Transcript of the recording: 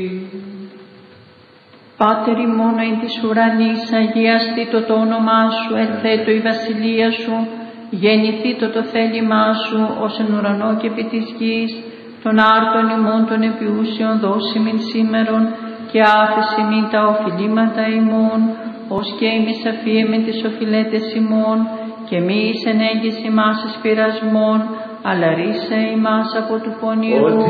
Πάτερ ημών εν της ουρανής, αγιαστήτω το όνομά σου, ελθέτω η βασιλεία σου, γεννηθήτω το θέλημά σου, ως εν ουρανό και επί της γης, των άρτων ημών των επιούσιων δώσιμην σήμερον, και άφεση μην τα οφειλήματα ημών, ως και εμείς αφίεμεν τις οφειλέτες ημών, και μη εις ενέγγιση μας εις πειρασμόν, αλλά ρίσε ημάς από του πονηρού.